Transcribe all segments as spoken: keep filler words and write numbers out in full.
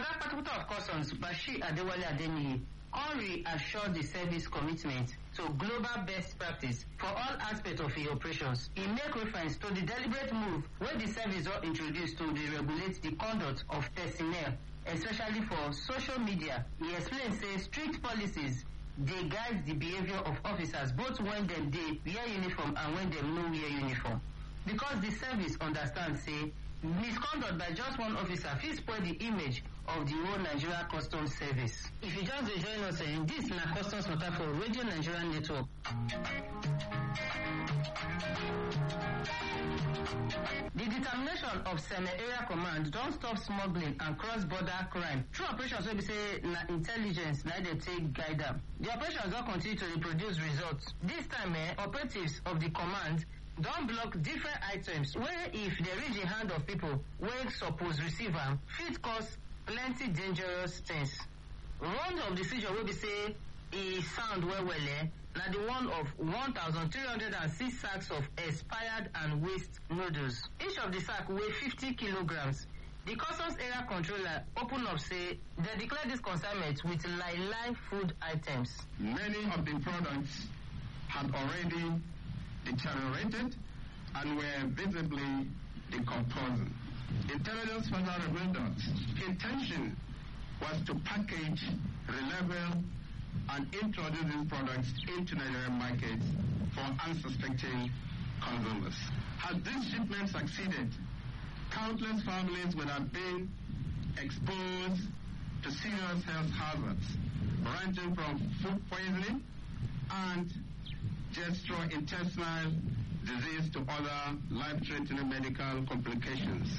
Oga Patapata of Customs, Bashir Adewale Adeniyi, all reassured the service commitment to global best practice for all aspects of e operations. E make reference to the deliberate move wey the service don introduce to deregulate the conduct of personnel, especially for social media. E explain say strict policies dey guide the behaviour of officers both when dem dey wear uniform and when dem no wear uniform. Because the service understand say misconduct by just one officer fit spoil the image of the whole Nigeria Customs Service. If you just dey join us, eh, this na Customs Matter for Radio Nigeria Network. The determination of Seme Area Command don stop smuggling and cross-border crime through operations wey be say na intelligence na dey take guide am. The operations don continue to dey produce results. This time, eh, operatives of the command don block different items wey if dey reach the hand of people wey suppose receive am fit cause plenty dangerous things. One of the seizure wey be say e sound well well eh, na the one of one thousand three hundred six sacks of expired and waste noodles. Each of the sack weigh fifty kilograms. The Customs Area Controller open up say they declare this consignment with lie-lie food items. Many of the products had already deteriorated and were visibly decomposing. Intelligence further revealed that intention was to package, relabel, and introduce these products into Nigerian markets for unsuspecting consumers. Had this shipment succeeded, countless families would have been exposed to serious health hazards, ranging from food poisoning and gastrointestinal disease to other life-threatening medical complications.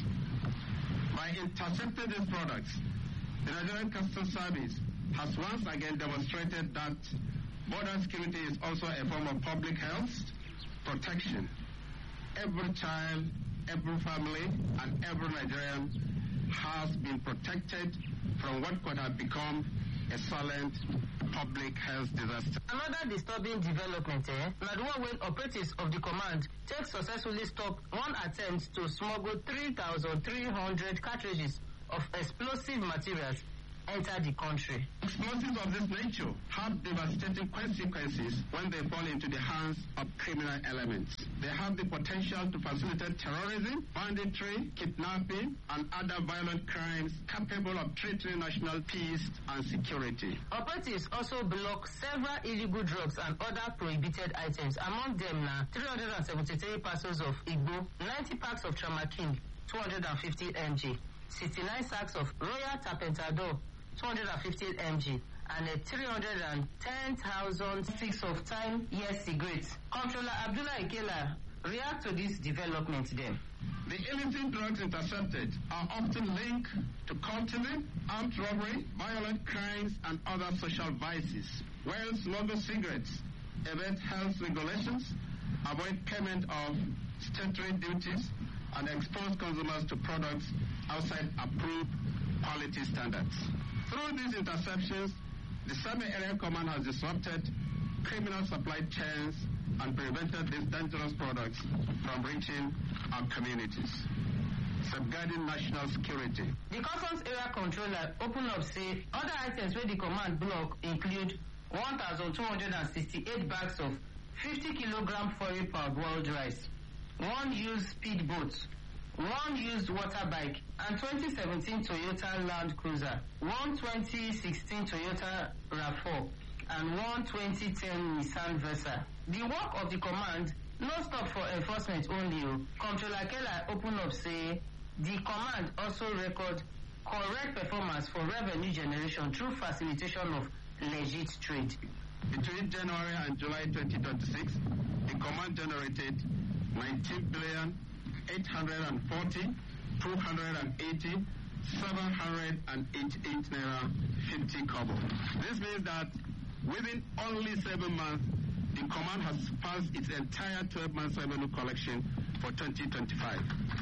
By intercepting these products, the Nigerian Customs Service has once again demonstrated that border security is also a form of public health protection. Every child, every family, and every Nigerian has been protected from what could have become a silent public health disaster. Another disturbing development eh, na the one when operatives of the command take successfully stop one attempt to smuggle three thousand three hundred cartridges of explosive materials enter the country. Explosives of this nature have devastating consequences when they fall into the hands of criminal elements. They have the potential to facilitate terrorism, banditry, kidnapping, and other violent crimes capable of threatening national peace and security. Operatives also block several illegal drugs and other prohibited items. Among them na three hundred seventy-three parcels of Igbo, ninety packs of Tramaking, two hundred fifty milligrams, sixty-nine sacks of Royal Tapentadol, two hundred fifty milligrams, and a three hundred ten thousand sticks of time year cigarettes. Comptroller Abdullah Ikela react to this development then. The illicit drugs intercepted are often linked to cultism, armed robbery, violent crimes, and other social vices. While smuggled cigarettes evade health regulations, avoid payment of statutory duties, and expose consumers to products outside approved quality standards. Through these interceptions, the Seme Area Command has disrupted criminal supply chains and prevented these dangerous products from reaching our communities, safeguarding national security. The Customs Area Controller open up say other items where the command block include one thousand two hundred sixty-eight bags of fifty kilogram foreign parboiled rice, one used speedboat, one used water bike, and twenty seventeen Toyota Land Cruiser, one twenty sixteen Toyota RAV four, and one twenty ten Nissan Versa. The work of the command no stop for enforcement only. Comptroller Keller open up say the command also record correct performance for revenue generation through facilitation of legit trade. Between January and July twenty twenty-six, the command generated nineteen billion eight hundred forty two hundred eighty seven hundred eighty-eight naira fifty kobo. This means that within only seven months, the command has passed its entire twelve months revenue collection for twenty twenty-five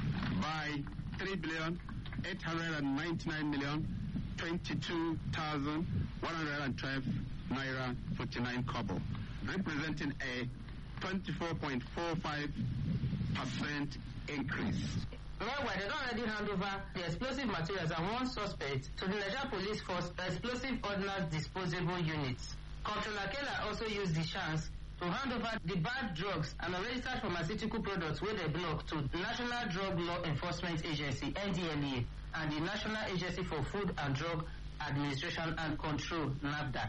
by three billion eight hundred ninety-nine million twenty-two thousand one hundred twelve naira forty-nine kobo, representing a twenty-four point four five percent increase. Meanwhile, they don already hand over the explosive materials and one suspect to the Nigeria Police Force Explosive Ordnance Disposable Unit. Comptroller Kela also used the chance to hand over the bad drugs and unregistered pharmaceutical products wey dey block to the National Drug Law Enforcement Agency N D L E A and the National Agency for Food and Drug Administration and Control NAFDAC.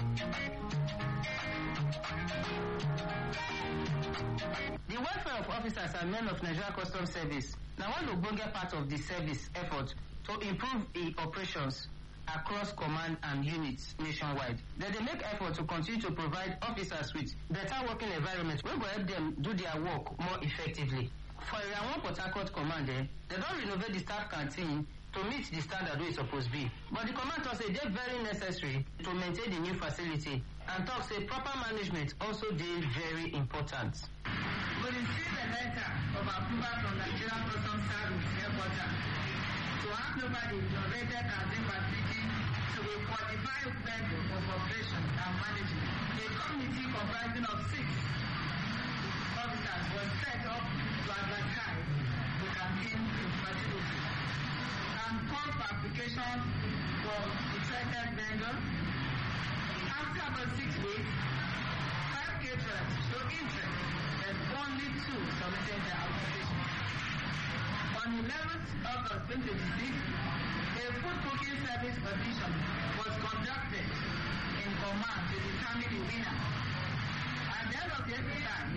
The welfare of officers and men of Nigeria Customs Service na one ogbonge part of the service effort to improve e operations across command and units nationwide. Dem dey make effort to continue to provide officers with better working environment wey go help dem do their work more effectively. For Area one Port Harcourt Command, eh, dem don renovate the staff canteen to meet the standard wey e suppose be. But the command tok say e dey very necessary to maintain the new facility and tok say proper management also dey very important. We received a letter of approval from the Nigeria Customs Service headquarters to hand over the renovated canteen facility to a qualified vendor of operations and management. A committee comprising of six officers was set up to advertise the canteen facility and call for application from interested vendors. After about six weeks, five caterers showed interest and only two submitted their application. On eleventh August twenty twenty-six, a food cooking service audition was conducted in command to determine the winner. At the end of the exercise,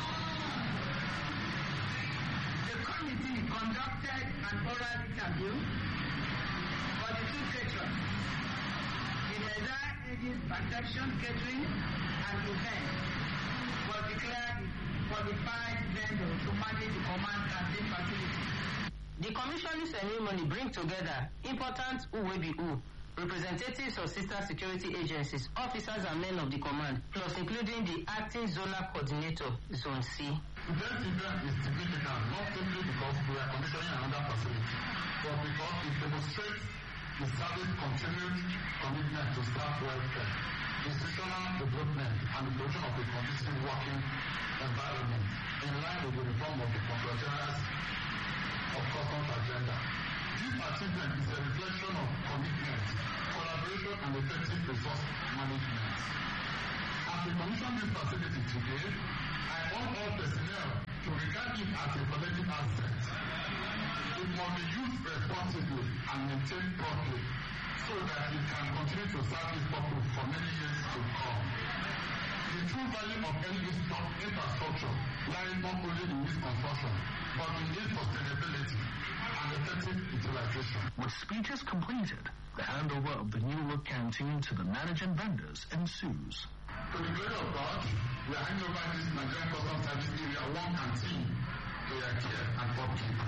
the committee conducted an oral interview for the two caterers. The Nigeria Agents Protection Catering and Event was declared qualified vendor to manage the command canteen facility. The commissioning ceremony bring together important who wey be who, representatives of sister security agencies, officers and men of the command, plus including the acting zonal coordinator, Zone C. Today's event is significant not only because we are commissioning another facility, but because it demonstrates the service continued commitment to staff welfare, institutional development, and the promotion of a conducive working environment in line with the reform of the Controller General's of Customs agenda. This achievement is a reflection of commitment, collaboration, and effective resource management. As we commission this facility today, I want all personnel to regard it as a collective asset. It must be used responsibly and maintained properly so that it can continue to serve its purpose for many years to come. The true value of any infrastructure lies not only in its construction, but in its sustainability and effective utilization. With speeches completed, the handover of the new look canteen to the managing vendors ensues. To the glory of God, we are handing over this Nigerian Customs Service Area one canteen to their care and upkeep.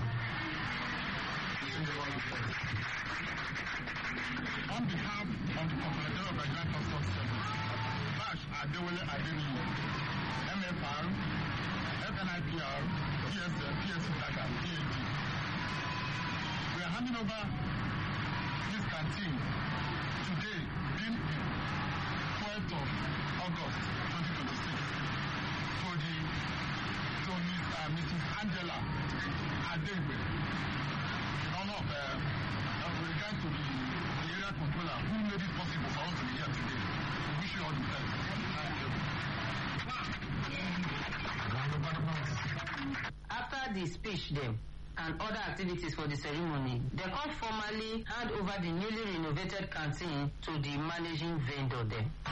On behalf of the Controller General of Nigerian Customs Service, Bash Adewale Adeniyi, M F R, F N I P R, P S F, P S C Daga, P A G. We are handing over this canteen today, being the twelfth of August twenty twenty-six, to the to Miss, uh, Missus Angela Adegbe, in honor of uh, with regard to the, the area controller who made it possible for us to be here today. We wish you all the best. After the speech dem and other activities for the ceremony, dem come formally hand over the newly renovated canteen to the managing vendor dem.